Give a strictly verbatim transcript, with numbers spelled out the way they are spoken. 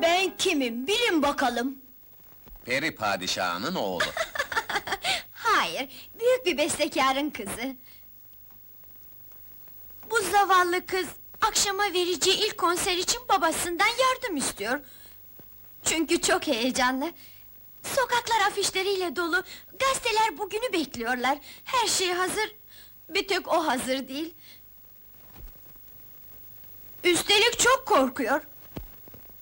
Ben kimim, bilin bakalım! Peri padişahının oğlu. Hayır, büyük bir bestekarın kızı. Bu zavallı kız, akşama vereceği ilk konser için babasından yardım istiyor. Çünkü çok heyecanlı. Sokaklar afişleriyle dolu, gazeteler bugünü bekliyorlar. Her şey hazır, bir tek o hazır değil. Üstelik çok korkuyor.